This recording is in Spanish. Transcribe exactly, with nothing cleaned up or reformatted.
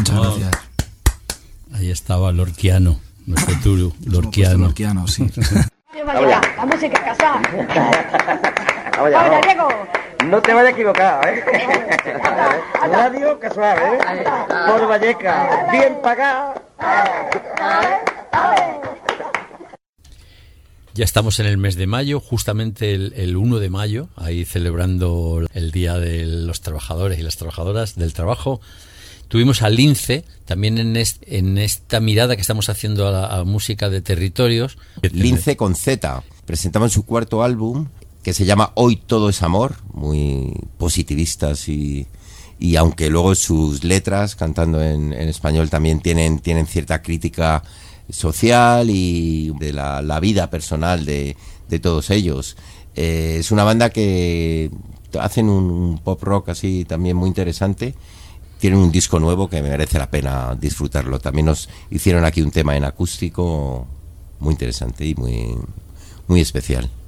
Muchas oh. gracias. Ahí estaba Lorquiano, nuestro Turu, Lorquiano. Lorquiano, sí. Vaya, la música es casada. Vamos allá, Vaya, vamos. Diego. No te vayas a equivocar, ¿eh? Radio Casual, ¿eh? Por Valleca, bien pagado. Ya estamos en el mes de mayo, justamente el, el uno de mayo, ahí celebrando el Día de los Trabajadores y las Trabajadoras del Trabajo. Tuvimos a Lince, también en, est, en esta mirada que estamos haciendo a la a música de territorios. Lince con Z. Presentamos su cuarto álbum, que se llama Hoy todo es amor, muy positivistas y, y aunque luego sus letras, cantando en, en español, también tienen, tienen cierta crítica social y de la, la vida personal de, de todos ellos. Eh, es una banda que hacen un, un pop rock así también muy interesante. Tienen un disco nuevo que me merece la pena disfrutarlo. También nos hicieron aquí un tema en acústico muy interesante y muy, muy especial.